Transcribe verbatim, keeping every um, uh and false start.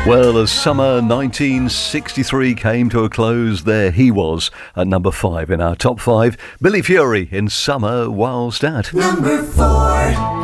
Well, as summer nineteen sixty-three came to a close, there he was at number five in our top five. Billy Fury in Summer While Stat. Number four.